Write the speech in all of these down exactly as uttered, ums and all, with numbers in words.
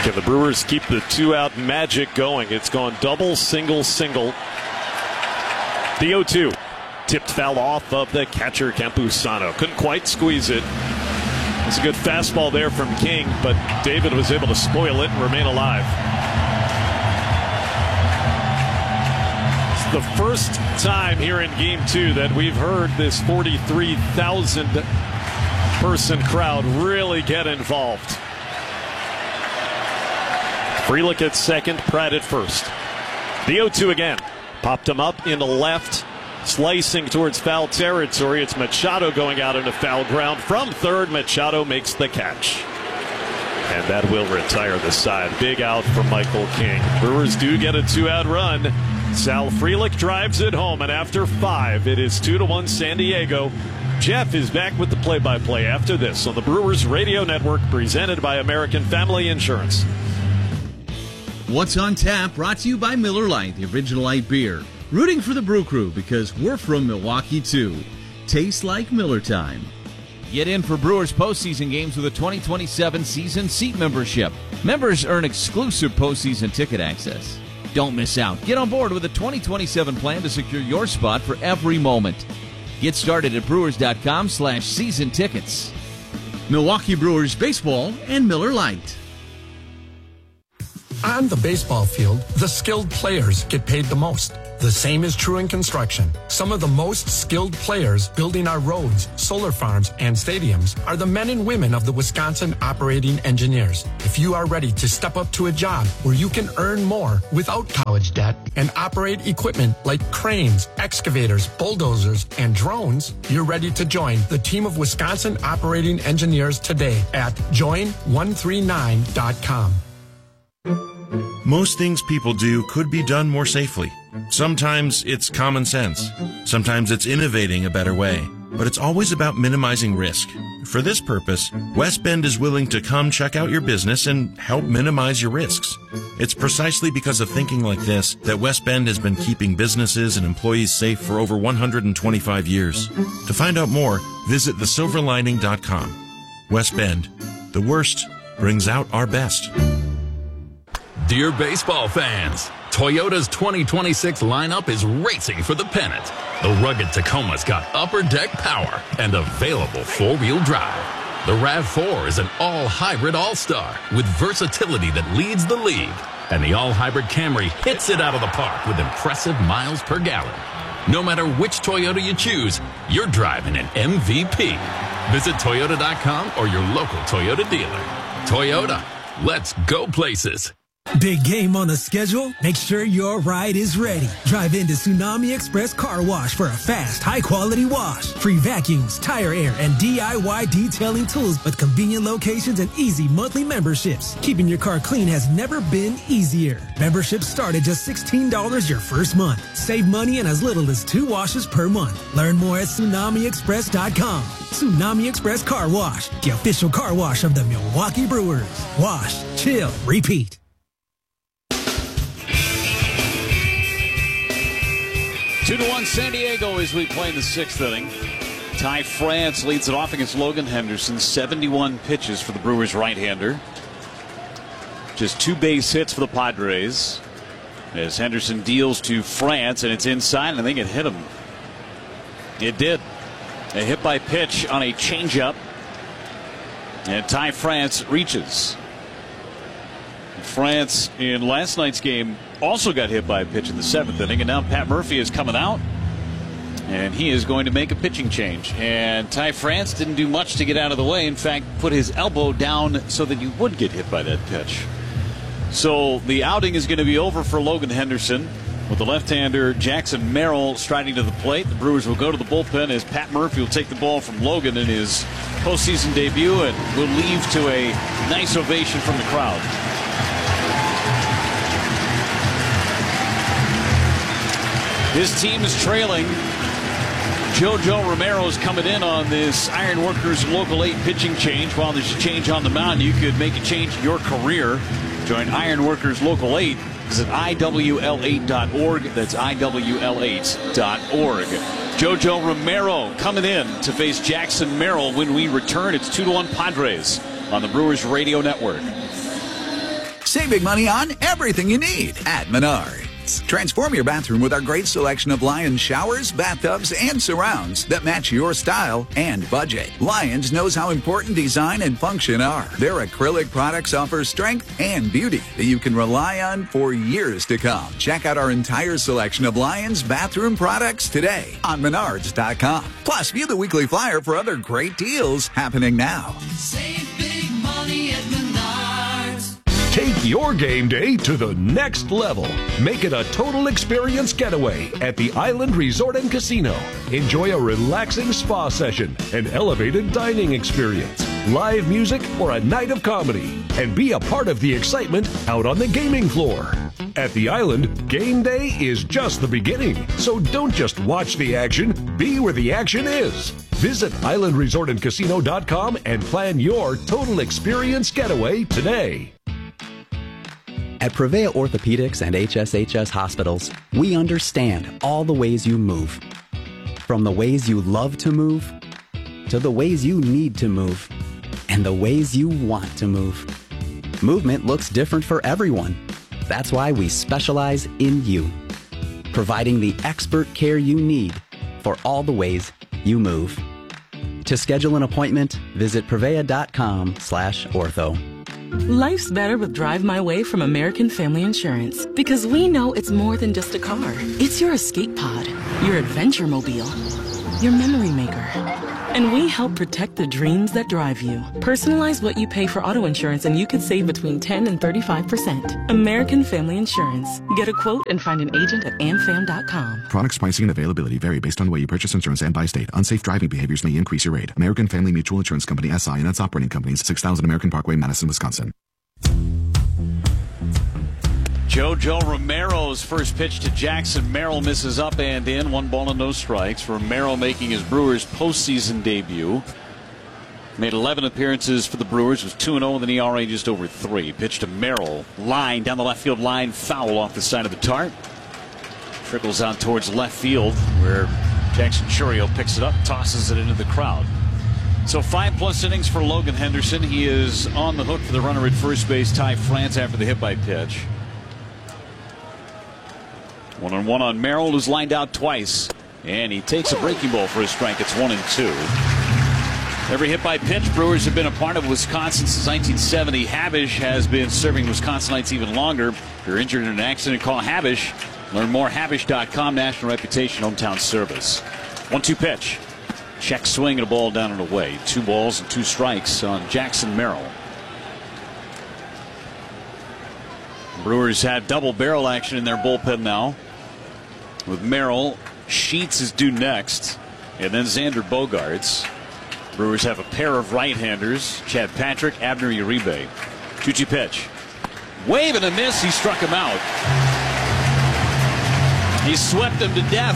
Can the Brewers keep the two-out magic going? It's gone double, single, single. The oh two. Tipped foul off of the catcher, Campusano. Couldn't quite squeeze it. It's a good fastball there from King, but David was able to spoil it and remain alive. It's the first time here in Game two that we've heard this forty-three thousand person crowd really get involved. Frelick at second, Pratt at first. The oh two again. Popped him up into left. Slicing towards foul territory. It's Machado going out into foul ground. From third, Machado makes the catch. And that will retire the side. Big out for Michael King. Brewers do get a two-out run. Sal Frelick drives it home. And after five, it is two to one San Diego. Jeff is back with the play-by-play after this on the Brewers Radio Network, presented by American Family Insurance. What's on Tap, brought to you by Miller Lite, the original light beer. Rooting for the Brew Crew because we're from Milwaukee, too. Tastes like Miller time. Get in for Brewers postseason games with a twenty twenty-seven season seat membership. Members earn exclusive postseason ticket access. Don't miss out. Get on board with a twenty twenty-seven plan to secure your spot for every moment. Get started at brewers.com slash season tickets. Milwaukee Brewers baseball and Miller Lite. On the baseball field, the skilled players get paid the most. The same is true in construction. Some of the most skilled players building our roads, solar farms, and stadiums are the men and women of the Wisconsin Operating Engineers. If you are ready to step up to a job where you can earn more without college debt and operate equipment like cranes, excavators, bulldozers, and drones, you're ready to join the team of Wisconsin Operating Engineers today at join one three nine dot com. Most things people do could be done more safely. Sometimes it's common sense. Sometimes it's innovating a better way. But it's always about minimizing risk. For this purpose, West Bend is willing to come check out your business and help minimize your risks. It's precisely because of thinking like this that West Bend has been keeping businesses and employees safe for over one hundred twenty-five years. To find out more, visit the silver lining dot com. West Bend, the worst brings out our best. Dear baseball fans, Toyota's twenty twenty-six lineup is racing for the pennant. The rugged Tacoma's got upper deck power and available four-wheel drive. The RAV four is an all-hybrid all-star with versatility that leads the league. And the all-hybrid Camry hits it out of the park with impressive miles per gallon. No matter which Toyota you choose, you're driving an M V P. Visit Toyota dot com or your local Toyota dealer. Toyota, let's go places. Big game on the schedule? Make sure your ride is ready. Drive into Tsunami Express Car Wash for a fast, high-quality wash. Free vacuums, tire air, and D I Y detailing tools with convenient locations and easy monthly memberships. Keeping your car clean has never been easier. Memberships start at just sixteen dollars your first month. Save money in as little as two washes per month. Learn more at tsunami express dot com. Tsunami Express Car Wash, the official car wash of the Milwaukee Brewers. Wash, chill, repeat. Two to one San Diego as we play in the sixth inning. Ty France leads it off against Logan Henderson. seventy-one pitches for the Brewers right-hander. Just two base hits for the Padres. As Henderson deals to France, and it's inside, and I think it hit him. It did. A hit by pitch on a changeup. And Ty France reaches. France in last night's game also got hit by a pitch in the seventh inning, and now Pat Murphy is coming out, and he is going to make a pitching change. And Ty France didn't do much to get out of the way. In fact, put his elbow down so that you would get hit by that pitch. So the outing is going to be over for Logan Henderson, with the left-hander Jackson Merrill striding to the plate. The Brewers will go to the bullpen as Pat Murphy will take the ball from Logan in his postseason debut, and will leave to a nice ovation from the crowd. His team is trailing. JoJo Romero is coming in on this Ironworkers Local eight pitching change. While there's a change on the mound, you could make a change in your career. Join Ironworkers Local eight. Visit I W L eight dot org. That's I W L eight dot org. JoJo Romero coming in to face Jackson Merrill when we return. It's two to one Padres on the Brewers Radio Network. Save big money on everything you need at Menards. Transform your bathroom with our great selection of Lions showers, bathtubs, and surrounds that match your style and budget. Lions knows how important design and function are. Their acrylic products offer strength and beauty that you can rely on for years to come. Check out our entire selection of Lions bathroom products today on Menards dot com. Plus, view the weekly flyer for other great deals happening now. Save big money at Menards. Take your game day to the next level. Make it a total experience getaway at the Island Resort and Casino. Enjoy a relaxing spa session, an elevated dining experience, live music, or a night of comedy. And be a part of the excitement out on the gaming floor. At the Island, game day is just the beginning. So don't just watch the action, be where the action is. Visit island resort and casino dot com and plan your total experience getaway today. At Prevea Orthopedics and H S H S Hospitals, we understand all the ways you move. From the ways you love to move, to the ways you need to move, and the ways you want to move. Movement looks different for everyone. That's why we specialize in you, providing the expert care you need for all the ways you move. To schedule an appointment, visit prevea dot com slash ortho. Life's better with Drive My Way from American Family Insurance, because we know it's more than just a car. It's your escape pod, your adventure mobile, your memory maker. And we help protect the dreams that drive you. Personalize what you pay for auto insurance and you could save between ten and thirty-five percent. American Family Insurance. Get a quote and find an agent at am fam dot com. Products, pricing, and availability vary based on the way you purchase insurance and by state. Unsafe driving behaviors may increase your rate. American Family Mutual Insurance Company, S I and its operating companies, six thousand American Parkway, Madison, Wisconsin. JoJo Romero's first pitch to Jackson Merrill misses up and in. One ball and no strikes. Romero making his Brewers postseason debut. Made eleven appearances for the Brewers. Was two and oh with an E R A just over three. Pitch to Merrill. Line down the left field line. Foul off the side of the tarp. Trickles out towards left field where Jackson Chourio picks it up, tosses it into the crowd. So five plus innings for Logan Henderson. He is on the hook for the runner at first base, Ty France, after the hit by pitch. One on one on Merrill, who's lined out twice. And he takes a breaking ball for a strike. It's one and two. Every hit by pitch Brewers have been a part of Wisconsin since nineteen seventy. Habish has been serving Wisconsinites even longer. If you're injured in an accident, call Habish. Learn more, habish dot com. National reputation, hometown service. one two pitch. Check swing and a ball down and away. Two balls and two strikes on Jackson Merrill. Brewers had double barrel action in their bullpen now. With Merrill, Sheets is due next, and then Xander Bogaerts. Brewers have a pair of right-handers, Chad Patrick, Abner Uribe. two two pitch. Wave and a miss, he struck him out. He swept him to death.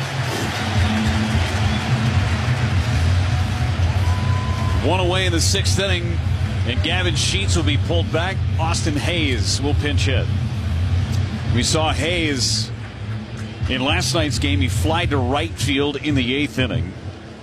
One away in the sixth inning, and Gavin Sheets will be pulled back. Austin Hayes will pinch hit. We saw Hayes in last night's game. He flied to right field in the eighth inning.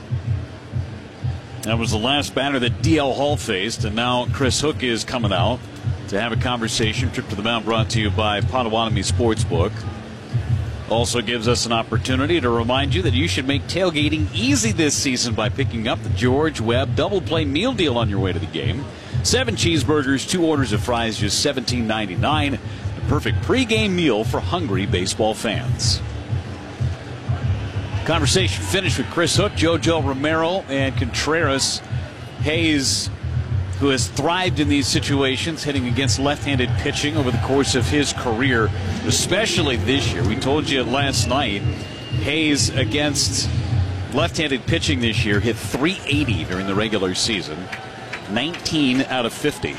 That was the last batter that D L Hall faced, and now Chris Hook is coming out to have a conversation. Trip to the mound brought to you by Potawatomi Sportsbook. Also gives us an opportunity to remind you that you should make tailgating easy this season by picking up the George Webb Double Play Meal Deal on your way to the game. Seven cheeseburgers, two orders of fries, just seventeen ninety-nine. The perfect pregame meal for hungry baseball fans. Conversation finished with Chris Hook, JoJo Romero, and Contreras. Hayes, who has thrived in these situations, hitting against left-handed pitching over the course of his career, especially this year. We told you last night, Hayes against left-handed pitching this year hit three eighty during the regular season, nineteen out of fifty.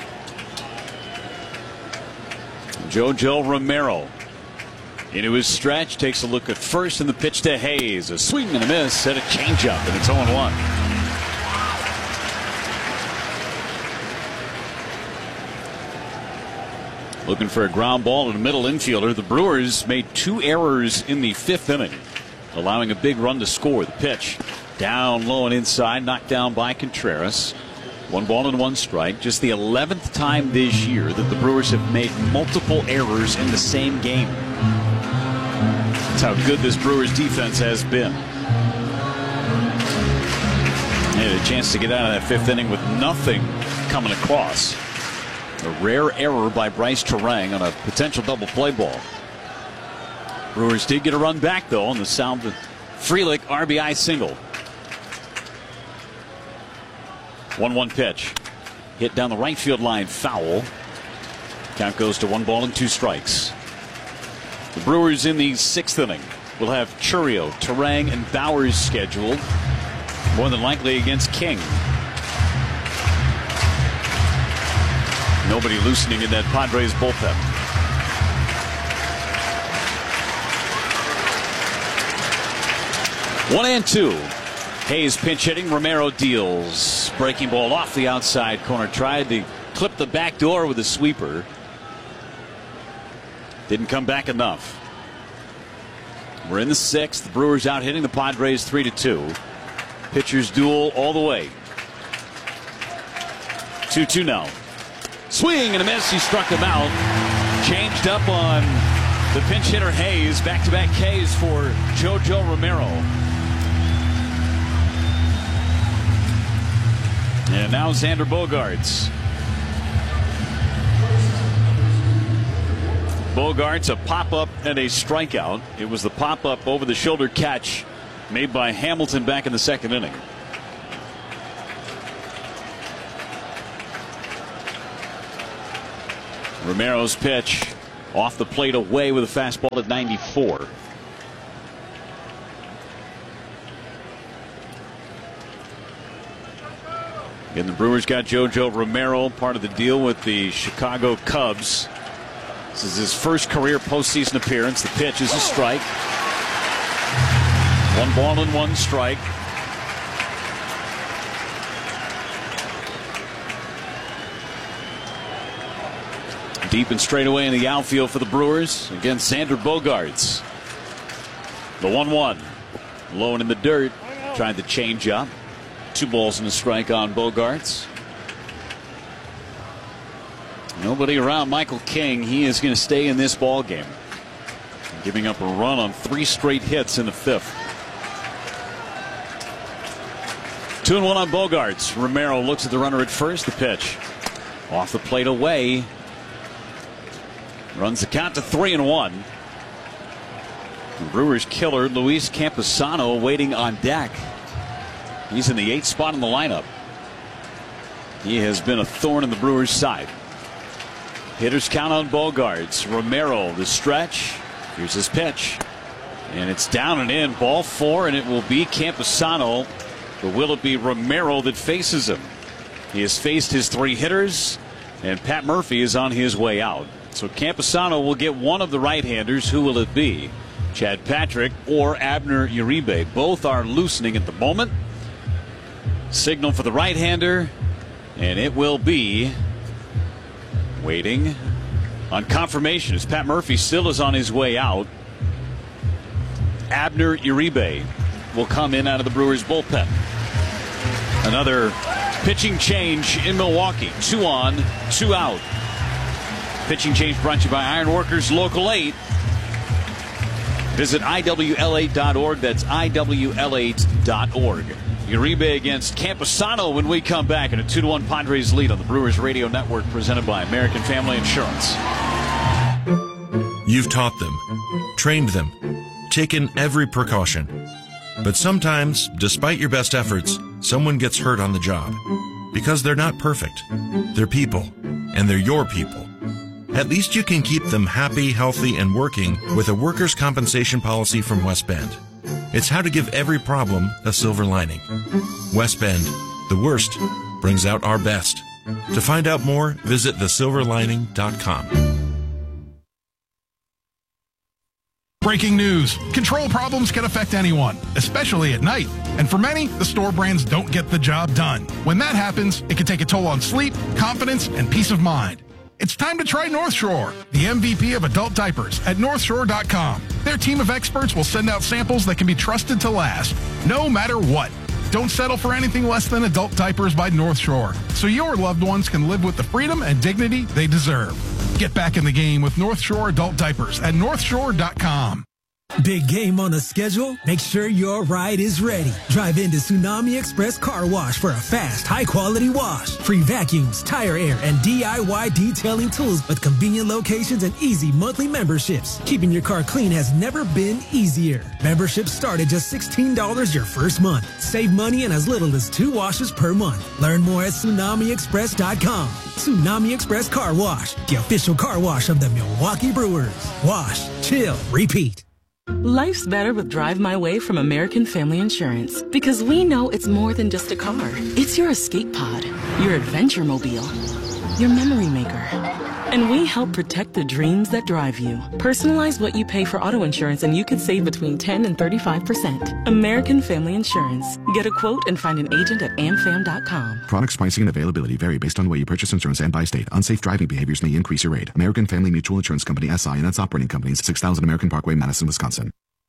JoJo Romero into his stretch, takes a look at first, and the pitch to Hayes. A swing and a miss, and a changeup, and it's oh and one. Looking for a ground ball to the middle infielder. The Brewers made two errors in the fifth inning, allowing a big run to score. The pitch down low and inside, knocked down by Contreras. One ball and one strike. Just the eleventh time this year that the Brewers have made multiple errors in the same game. That's how good this Brewers defense has been. They had a chance to get out of that fifth inning with nothing coming across. A rare error by Bryce Turang on a potential double play ball. Brewers did get a run back, though, on the sound of Frelick R B I single. one one pitch. Hit down the right field line, foul. Count goes to one ball and two strikes. The Brewers in the sixth inning will have Chourio, Turang, and Bowers scheduled. More than likely against King. Nobody loosening in that Padres bullpen. One and two. Hayes pinch hitting. Romero deals. Breaking ball off the outside corner. Tried to clip the back door with a sweeper. Didn't come back enough. We're in the sixth. The Brewers out hitting the Padres three to two. Pitchers duel all the way. two two now. Swing and a miss. He struck him out. Changed up on the pinch hitter Hayes. Back-to-back Ks for JoJo Romero. And now Xander Bogaerts. Bogaerts, a pop-up and a strikeout. It was the pop-up over-the-shoulder catch made by Hamilton back in the second inning. Romero's pitch off the plate away with a fastball at ninety-four. Again, the Brewers got JoJo Romero, part of the deal with the Chicago Cubs. This is his first career postseason appearance. The pitch is a strike. One ball and one strike. Deep and straight away in the outfield for the Brewers against Xander Bogaerts. The one one. Low and in the dirt. Trying to change up. Two balls and a strike on Bogaerts. Nobody around Michael King. He is going to stay in this ball game. Giving up a run on three straight hits in the fifth. Two and one on Bogaerts. Romero looks at the runner at first. The pitch off the plate away. Runs the count to three and one. The Brewers killer Luis Campusano waiting on deck. He's in the eighth spot in the lineup. He has been a thorn in the Brewers' side. Hitters count on Bogaerts. Romero, the stretch. Here's his pitch. And it's down and in. Ball four, and it will be Campusano. But will it be Romero that faces him? He has faced his three hitters, and Pat Murphy is on his way out. So Campusano will get one of the right-handers. Who will it be? Chad Patrick or Abner Uribe? Both are loosening at the moment. Signal for the right-hander, and it will be waiting on confirmation as Pat Murphy still is on his way out. Abner Uribe will come in out of the Brewers bullpen. Another pitching change in Milwaukee. Two on, two out. Pitching change brought to you by Ironworkers Local eight. Visit I W L eight dot org. That's I W L eight dot org. Uribe against Campusano when we come back in a two to one Padres lead on the Brewers Radio Network, presented by American Family Insurance. You've taught them, trained them, taken every precaution. But sometimes, despite your best efforts, someone gets hurt on the job. Because they're not perfect. They're people, and they're your people. At least you can keep them happy, healthy, and working with a workers' compensation policy from West Bend. It's how to give every problem a silver lining. West Bend, the worst brings out our best. To find out more, visit the silver lining dot com. Breaking news. Control problems can affect anyone, especially at night. And for many, the store brands don't get the job done. When that happens, it can take a toll on sleep, confidence, and peace of mind. It's time to try North Shore, the M V P of adult diapers at north shore dot com. Their team of experts will send out samples that can be trusted to last, no matter what. Don't settle for anything less than adult diapers by North Shore, so your loved ones can live with the freedom and dignity they deserve. Get back in the game with North Shore adult diapers at north shore dot com. Big game on the schedule? Make sure your ride is ready. Drive into Tsunami Express Car Wash for a fast, high-quality wash. Free vacuums, tire air, and D I Y detailing tools with convenient locations and easy monthly memberships. Keeping your car clean has never been easier. Memberships start at just sixteen dollars your first month. Save money in as little as two washes per month. Learn more at tsunami express dot com. Tsunami Express Car Wash, the official car wash of the Milwaukee Brewers. Wash, chill, repeat. Life's better with Drive My Way from American Family Insurance because we know it's more than just a car. It's your escape pod, your adventure mobile, your memory maker. And we help protect the dreams that drive you. Personalize what you pay for auto insurance and you could save between ten and thirty-five percent. American Family Insurance. Get a quote and find an agent at am fam dot com. Products, pricing, and availability vary based on the way you purchase insurance and by state. Unsafe driving behaviors may increase your rate. American Family Mutual Insurance Company, S I and its operating companies, six thousand American Parkway, Madison, Wisconsin.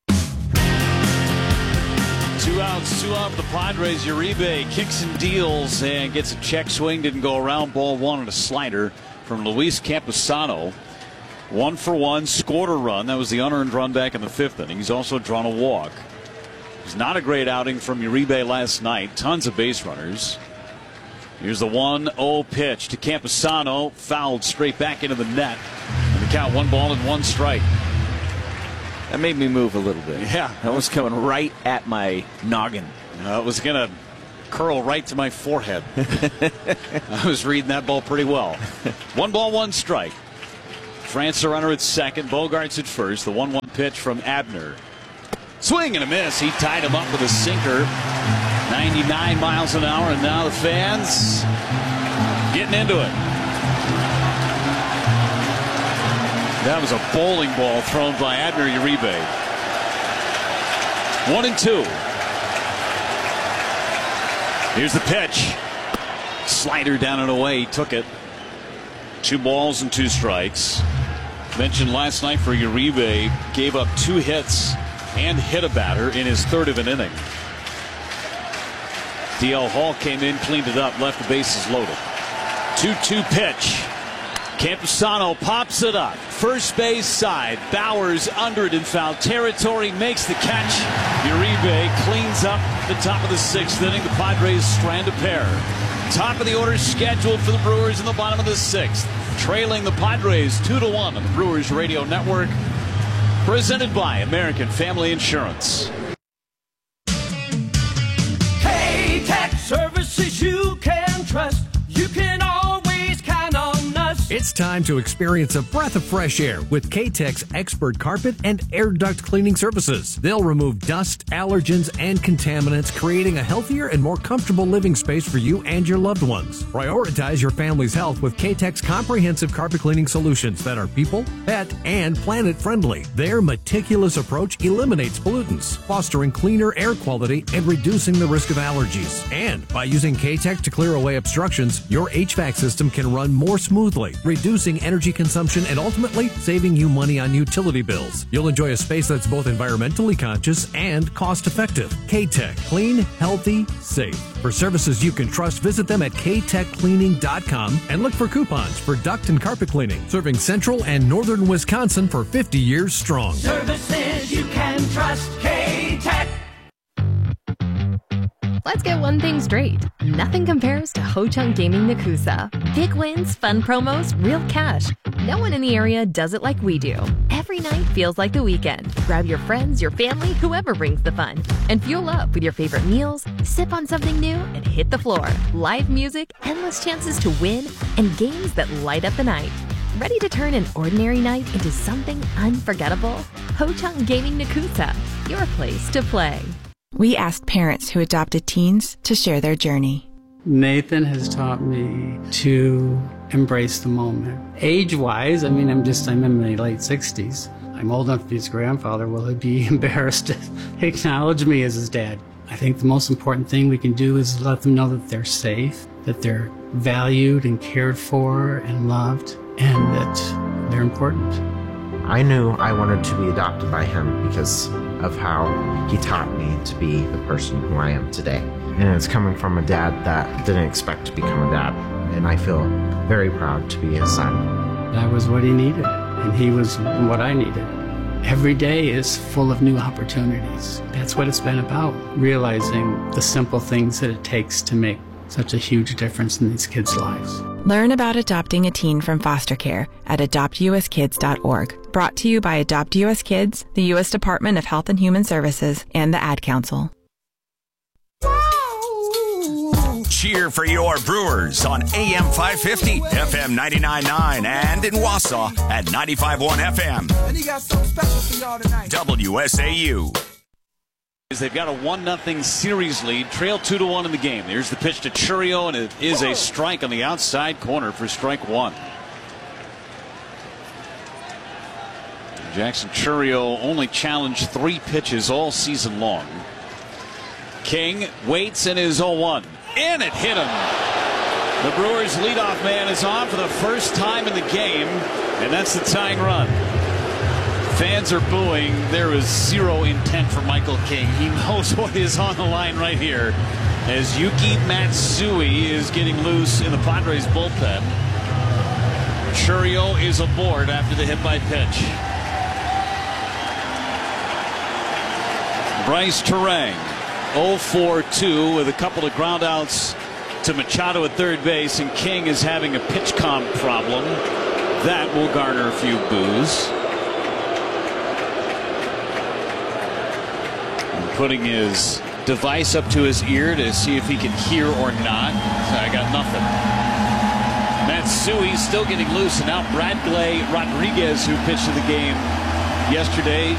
Two outs, two out for the Padres. Uribe kicks and deals and gets a check swing. Didn't go around. Ball one and a slider from Luis Campusano. One for one, scored a run. That was the unearned run back in the fifth inning. He's also drawn a walk. It was not a great outing from Uribe last night. Tons of base runners. Here's the one oh pitch to Campusano. Fouled straight back into the net. And the count one ball and one strike. That made me move a little bit. Yeah. That was coming right at my noggin. Uh, it was going to curl right to my forehead. I was reading that ball pretty well. One ball, one strike. France the runner at second. Bogarts at first. The one one pitch from Abner. Swing and a miss. He tied him up with a sinker. ninety-nine miles an hour, and now the fans getting into it. That was a bowling ball thrown by Abner Uribe. One and two. Here's the pitch. Slider down and away. He took it. Two balls and two strikes. Mentioned last night for Uribe, gave up two hits and hit a batter in his third of an inning. D L Hall came in, cleaned it up, left the bases loaded. two two pitch. Campusano pops it up. First base side. Bowers under it in foul territory. Makes the catch. Uribe cleans up the top of the sixth inning. The Padres strand a pair. Top of the order scheduled for the Brewers in the bottom of the sixth. Trailing the Padres two to one on the Brewers Radio Network. Presented by American Family Insurance. K-Tech services you can trust. You can always count on us. It's time to experience a breath of fresh air with K-Tech's expert carpet and air duct cleaning services. They'll remove dust, allergens, and contaminants, creating a healthier and more comfortable living space for you and your loved ones. Prioritize your family's health with K-Tech's comprehensive carpet cleaning solutions that are people, pet, and planet friendly. Their meticulous approach eliminates pollutants, fostering cleaner air quality and reducing the risk of allergies. And by using K-Tech to clear away obstructions, your H V A C system can run more smoothly, reducing energy consumption and ultimately saving you money on utility bills. You'll enjoy a space that's both environmentally conscious and cost-effective. K-Tech. Clean, healthy, safe. For services you can trust, visit them at k tech cleaning dot com and look for coupons for duct and carpet cleaning. Serving central and northern Wisconsin for fifty years strong. Services you can trust. K-Tech. Let's get one thing straight. Nothing compares to Ho Chunk Gaming Nakusa. Big wins, fun promos, real cash. No one in the area does it like we do. Every night feels like the weekend. Grab your friends, your family, whoever brings the fun. And fuel up with your favorite meals, sip on something new, and hit the floor. Live music, endless chances to win, and games that light up the night. Ready to turn an ordinary night into something unforgettable? Ho Chunk Gaming Nakusa, your place to play. We asked parents who adopted teens to share their journey. Nathan has taught me to embrace the moment. Age-wise, I mean, I'm just, I'm in my late sixties. I'm old enough to be his grandfather. Will he be embarrassed to acknowledge me as his dad? I think the most important thing we can do is let them know that they're safe, that they're valued and cared for and loved, and that they're important. I knew I wanted to be adopted by him because of how he taught me to be the person who I am today. And it's coming from a dad that didn't expect to become a dad. And I feel very proud to be his son. That was what he needed, and he was what I needed. Every day is full of new opportunities. That's what it's been about, realizing the simple things that it takes to make such a huge difference in these kids' lives. Learn about adopting a teen from foster care at adopt u s kids dot org. Brought to you by Adopt U S Kids, the U S Department of Health and Human Services, and the Ad Council. Cheer for your Brewers on A M five fifty, F M ninety-nine point nine, and in Wausau at ninety-five point one F M. And he got something special for y'all tonight. W S A U. They've got a one nothing series lead, trail two to one in the game. Here's the pitch to Chourio, and it is a strike on the outside corner for strike one. Jackson Chourio only challenged three pitches all season long. King waits and is oh one. And it hit him. The Brewers' leadoff man is on for the first time in the game, and that's the tying run. Fans are booing. There is zero intent for Michael King. He knows what is on the line right here as Yuki Matsui is getting loose in the Padres bullpen. Chourio is aboard after the hit by pitch. Bryce Turang oh for two with a couple of ground outs to Machado at third base, and King is having a pitch comp problem. That will garner a few boos. Putting his device up to his ear to see if he can hear or not. So I got nothing. Matsui still getting loose, and now Bradley Rodriguez, who pitched in the game yesterday,